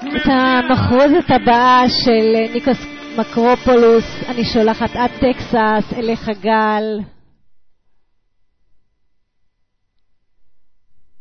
את המחרוזת הבאה של ניקוס מקרופולוס אני שולחת עד טקסס, אליך גל.